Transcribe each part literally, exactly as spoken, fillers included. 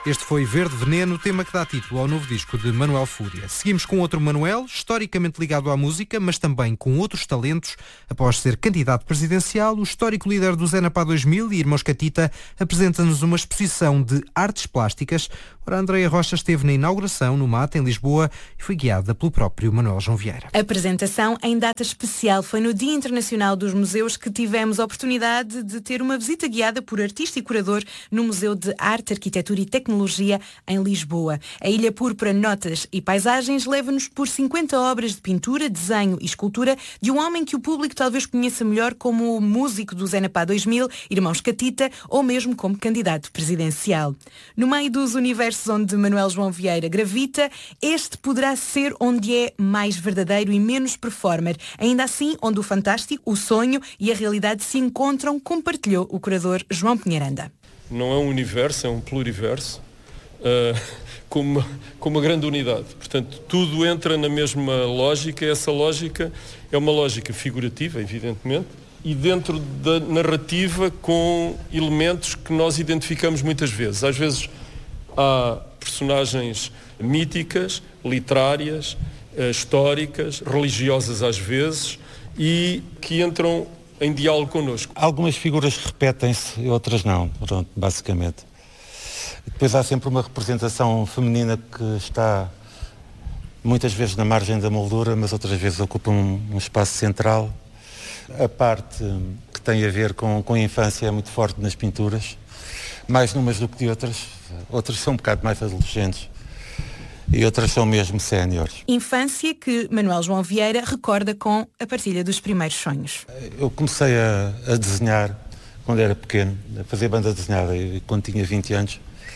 Este foi Verde Veneno, tema que dá título ao novo disco de Manuel Fúria. Seguimos com outro Manuel, historicamente ligado à música, mas também com outros talentos. Após ser candidato presidencial, o histórico líder do Zenapá dois mil e Irmãos Catita apresenta-nos uma exposição de artes plásticas. Ora, Andreia Rocha esteve na inauguração no MAT, em Lisboa, e foi guiada pelo próprio Manuel João Vieira. A apresentação em data especial foi no Dia Internacional dos Museus que tivemos a oportunidade de ter uma visita guiada por artista e curador no Museu de Arte, Arquitetura e Tecnologia em Lisboa. A Ilha Púrpura, Notas e Paisagens leva-nos por cinquenta obras de pintura, desenho e escultura de um homem que o público talvez conheça melhor como o músico do Zenapá dois mil, Irmãos Catita, ou mesmo como candidato presidencial. No meio dos universos onde Manuel João Vieira gravita, este poderá ser onde é mais verdadeiro e menos performer. Ainda assim, onde o fantástico, o sonho e a realidade se encontram, compartilhou o curador João Pinheiranda. Não é um universo, é um pluriverso, uh, com, uma, com uma grande unidade. Portanto, tudo entra na mesma lógica, e essa lógica é uma lógica figurativa, evidentemente, e dentro da narrativa com elementos que nós identificamos muitas vezes. Às vezes há personagens míticas, literárias, uh, históricas, religiosas às vezes, e que entram em diálogo connosco. Algumas figuras repetem-se e outras não, pronto, basicamente. Depois há sempre uma representação feminina que está muitas vezes na margem da moldura, mas outras vezes ocupa um, um espaço central. A parte que tem a ver com, com a infância é muito forte nas pinturas, mais numas do que de outras. Outras são um bocado mais adolescentes e outras são mesmo séniores. Infância que Manuel João Vieira recorda com a partilha dos primeiros sonhos. Eu comecei a, a desenhar quando era pequeno, a fazer banda desenhada, e quando tinha vinte anos.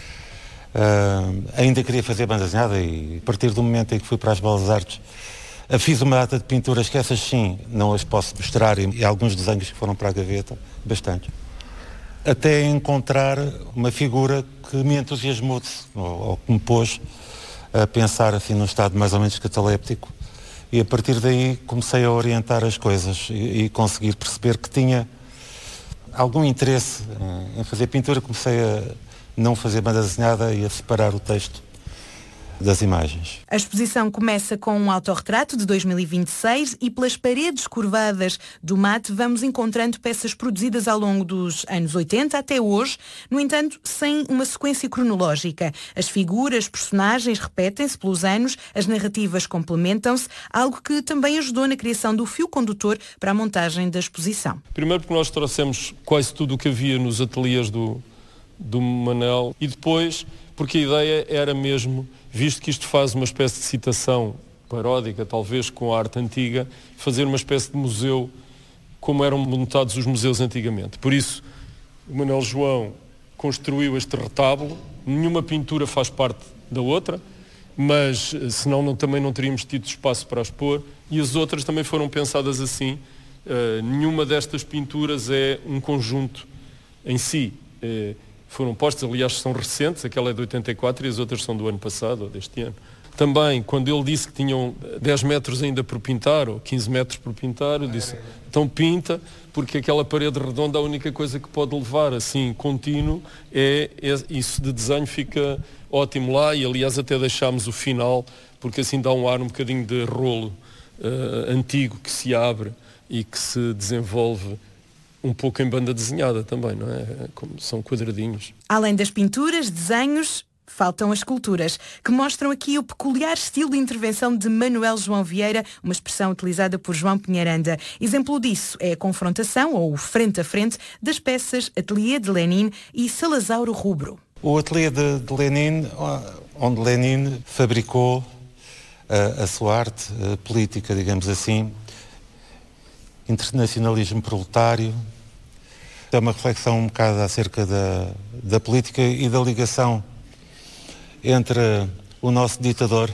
Uh, ainda queria fazer banda desenhada e a partir do momento em que fui para as Belas Artes, uh, fiz uma data de pinturas que essas sim, não as posso mostrar, e, e alguns desenhos que foram para a gaveta, bastante. Até encontrar uma figura que me entusiasmou, ou, ou que me pôs a pensar assim num estado mais ou menos cataléptico, e a partir daí comecei a orientar as coisas e, e conseguir perceber que tinha algum interesse em, em fazer pintura. Comecei a não fazer banda desenhada e a separar o texto das imagens. A exposição começa com um autorretrato de dois mil e vinte e seis e pelas paredes curvadas do MAT vamos encontrando peças produzidas ao longo dos anos oitenta até hoje, no entanto, sem uma sequência cronológica. As figuras, personagens repetem-se pelos anos, as narrativas complementam-se, algo que também ajudou na criação do fio condutor para a montagem da exposição. Primeiro porque nós trouxemos quase tudo o que havia nos ateliês do, do Manel, e depois porque a ideia era mesmo, visto que isto faz uma espécie de citação paródica, talvez, com a arte antiga, fazer uma espécie de museu como eram montados os museus antigamente. Por isso, o Manuel João construiu este retábulo, nenhuma pintura faz parte da outra, mas senão não, também não teríamos tido espaço para expor, e as outras também foram pensadas assim. Uh, nenhuma destas pinturas é um conjunto em si. Uh, foram postas, aliás, são recentes, aquela é de oitenta e quatro e as outras são do ano passado, ou deste ano. Também, quando ele disse que tinham dez metros ainda por pintar, ou quinze metros por pintar, eu disse, então pinta, porque aquela parede redonda, a única coisa que pode levar, assim, contínuo, é, é isso de desenho fica ótimo lá, e aliás até deixámos o final, porque assim dá um ar um bocadinho de rolo uh, antigo que se abre e que se desenvolve um pouco em banda desenhada também, não é? Como são quadradinhos. Além das pinturas, desenhos, faltam as esculturas, que mostram aqui o peculiar estilo de intervenção de Manuel João Vieira, uma expressão utilizada por João Pinheiranda. Exemplo disso é a confrontação, ou o frente a frente, das peças Ateliê de Lenin e Salazauro Rubro. O Ateliê de, de Lenin, onde Lenin fabricou a, a sua arte a política, digamos assim, internacionalismo proletário. É uma reflexão um bocado acerca da, da política e da ligação entre o nosso ditador,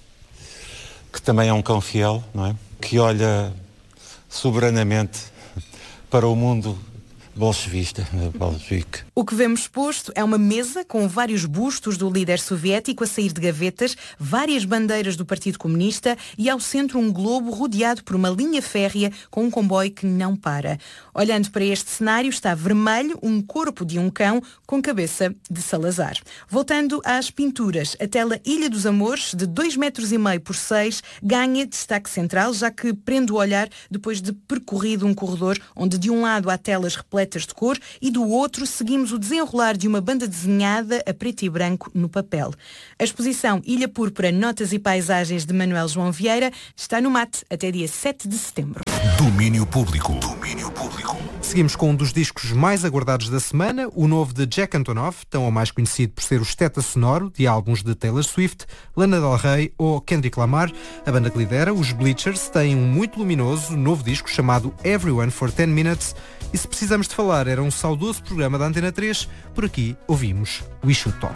que também é um cão fiel, não é? Que olha soberanamente para o mundo bolchevista, bolchevique. O que vemos exposto é uma mesa com vários bustos do líder soviético a sair de gavetas, várias bandeiras do Partido Comunista e ao centro um globo rodeado por uma linha férrea com um comboio que não para. Olhando para este cenário está vermelho um corpo de um cão com cabeça de Salazar. Voltando às pinturas, a tela Ilha dos Amores, de dois metros e meio por seis, ganha destaque central, já que prende o olhar depois de percorrido um corredor onde de um lado há telas repletas de cor e do outro seguimos o desenrolar de uma banda desenhada a preto e branco no papel. A exposição Ilha Púrpura, Notas e Paisagens de Manuel João Vieira está no MAT até dia sete de setembro. Domínio Público. Domínio Público. Seguimos com um dos discos mais aguardados da semana, o novo de Jack Antonoff, tão ou mais conhecido por ser o esteta sonoro de álbuns de Taylor Swift, Lana Del Rey ou Kendrick Lamar. A banda que lidera, os Bleachers, tem um muito luminoso novo disco chamado Everyone for ten minutes. E se precisamos de falar, era um saudoso programa da Antena três. Por aqui ouvimos We Should Talk.